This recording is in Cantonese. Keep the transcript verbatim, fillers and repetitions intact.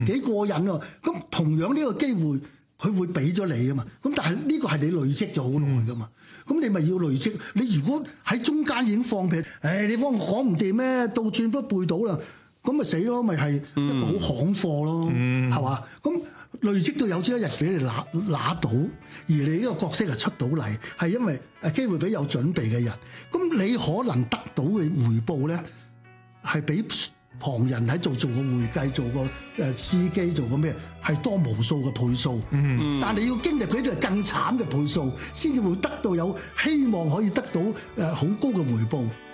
幾過癮喎！咁同樣呢個機會，佢會俾咗你啊嘛。咁但係呢個係你累積咗好耐噶嘛。咁你咪要累積。你如果喺中間已經放屁，誒你方講唔掂咩？倒轉都背到啦，咁咪死咯，咪係一個好行貨咯，係嘛？咁累積到有朝一日俾你拿拿到，而你呢個角色係出到嚟，係因為誒機會俾有準備嘅人。咁你可能得到嘅回報咧，係比旁人喺做做個會計、做個誒司機、做個咩係多無數嘅倍數。嗯、但係你要經歷嗰啲更慘嘅倍數，先至會得到有希望可以得到誒好高嘅回報。